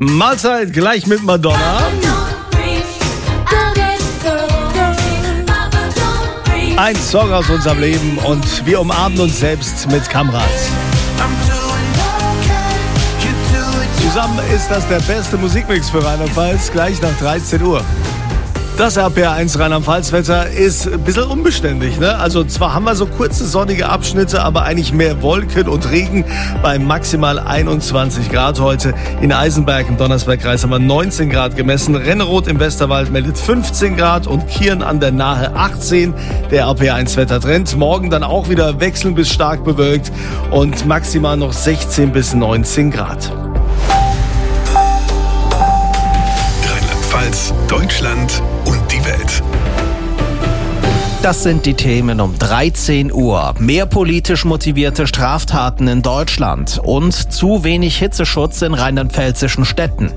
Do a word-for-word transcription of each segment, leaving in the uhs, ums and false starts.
Mahlzeit gleich mit Madonna. Ein Song aus unserem Leben und wir umarmen uns selbst mit Kamras. Zusammen ist das der beste Musikmix für Rheinland-Pfalz, gleich nach dreizehn Uhr. Das R P R eins Rheinland-Pfalz-Wetter ist ein bisschen unbeständig, ne? Also zwar haben wir so kurze sonnige Abschnitte, aber eigentlich mehr Wolken und Regen bei maximal einundzwanzig Grad heute. In Eisenberg im Donnersbergkreis haben wir neunzehn Grad gemessen. Renneroth im Westerwald meldet fünfzehn Grad und Kirn an der Nahe achtzehn. Der R P R eins Wettertrend. Morgen dann auch wieder wechselnd bis stark bewölkt und maximal noch sechzehn bis neunzehn Grad. Rheinland-Pfalz, Deutschland und die Welt. Das sind die Themen um dreizehn Uhr. Mehr politisch motivierte Straftaten in Deutschland und zu wenig Hitzeschutz in rheinland-pfälzischen Städten.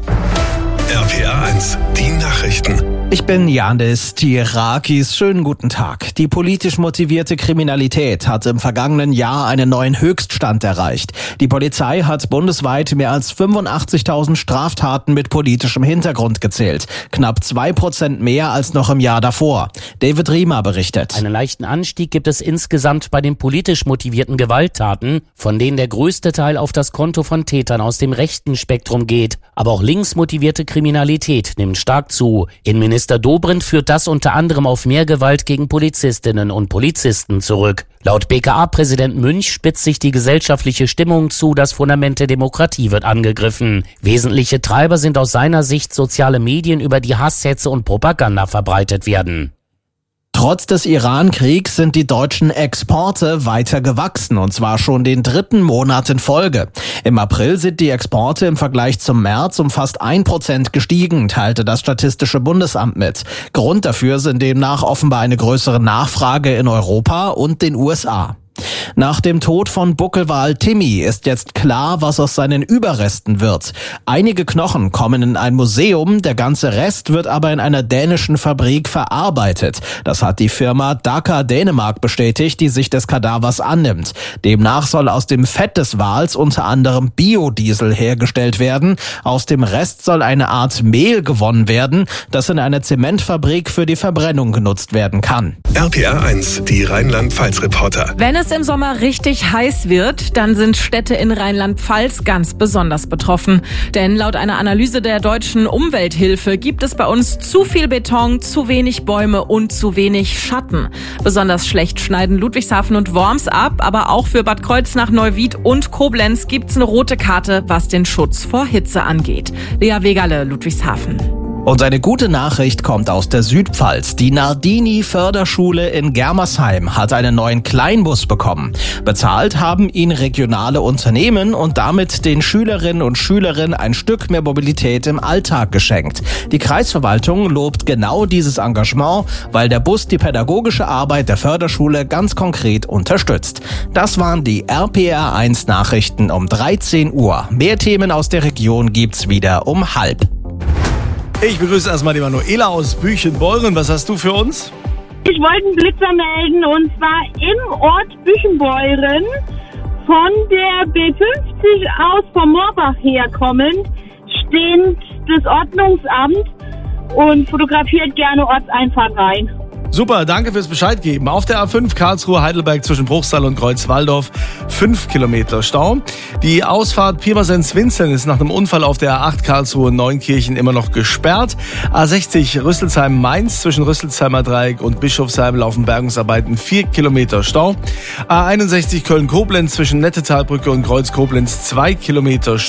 R P R eins, die Nachrichten. Ich bin Janis Tirakis. Schönen guten Tag. Die politisch motivierte Kriminalität hat im vergangenen Jahr einen neuen Höchststand erreicht. Die Polizei hat bundesweit mehr als fünfundachtzigtausend Straftaten mit politischem Hintergrund gezählt. Knapp zwei Prozent mehr als noch im Jahr davor. David Riemer berichtet. Einen leichten Anstieg gibt es insgesamt bei den politisch motivierten Gewalttaten, von denen der größte Teil auf das Konto von Tätern aus dem rechten Spektrum geht. Aber auch links motivierte Kriminalität nimmt stark zu. Innenminister Dobrindt führt das unter anderem auf mehr Gewalt gegen Polizistinnen und Polizisten zurück. Laut B K A-Präsident Münch spitzt sich die gesellschaftliche Stimmung zu, das Fundament der Demokratie wird angegriffen. Wesentliche Treiber sind aus seiner Sicht soziale Medien, über die Hasshetze und Propaganda verbreitet werden. Trotz des Iran-Kriegs sind die deutschen Exporte weiter gewachsen, und zwar schon den dritten Monat in Folge. Im April sind die Exporte im Vergleich zum März um fast ein Prozent gestiegen, teilte das Statistische Bundesamt mit. Grund dafür sind demnach offenbar eine größere Nachfrage in Europa und den U S A. Nach dem Tod von Buckelwal Timmy ist jetzt klar, was aus seinen Überresten wird. Einige Knochen kommen in ein Museum, der ganze Rest wird aber in einer dänischen Fabrik verarbeitet. Das hat die Firma Daka Dänemark bestätigt, die sich des Kadavers annimmt. Demnach soll aus dem Fett des Wals unter anderem Biodiesel hergestellt werden. Aus dem Rest soll eine Art Mehl gewonnen werden, das in einer Zementfabrik für die Verbrennung genutzt werden kann. R P R eins, die Rheinland-Pfalz-Reporter. Wenn es im Sommer richtig heiß wird, dann sind Städte in Rheinland-Pfalz ganz besonders betroffen. Denn laut einer Analyse der Deutschen Umwelthilfe gibt es bei uns zu viel Beton, zu wenig Bäume und zu wenig Schatten. Besonders schlecht schneiden Ludwigshafen und Worms ab, aber auch für Bad Kreuznach, Neuwied und Koblenz gibt's eine rote Karte, was den Schutz vor Hitze angeht. Lea Wegerle, Ludwigshafen. Und eine gute Nachricht kommt aus der Südpfalz. Die Nardini-Förderschule in Germersheim hat einen neuen Kleinbus bekommen. Bezahlt haben ihn regionale Unternehmen und damit den Schülerinnen und Schülern ein Stück mehr Mobilität im Alltag geschenkt. Die Kreisverwaltung lobt genau dieses Engagement, weil der Bus die pädagogische Arbeit der Förderschule ganz konkret unterstützt. Das waren die R P R eins Nachrichten um dreizehn Uhr. Mehr Themen aus der Region gibt's wieder um halb. Ich begrüße erstmal die Manuela aus Büchenbeuren. Was hast du für uns? Ich wollte einen Blitzer melden, und zwar im Ort Büchenbeuren, von der B fünfzig aus vom Moorbach herkommend, steht das Ordnungsamt und fotografiert gerne Ortseinfahrt rein. Super, danke fürs Bescheid geben. Auf der A fünf Karlsruhe-Heidelberg zwischen Bruchsal und Kreuzwaldorf fünf Kilometer Stau. Die Ausfahrt Pirmasens-Winzeln ist nach einem Unfall auf der A acht Karlsruhe-Neunkirchen immer noch gesperrt. A sechzig Rüsselsheim-Mainz zwischen Rüsselsheimer Dreieck und Bischofsheim laufen Bergungsarbeiten vier Kilometer Stau. A einundsechzig Köln-Koblenz zwischen Nettetalbrücke und Kreuz Koblenz zwei Kilometer Stau.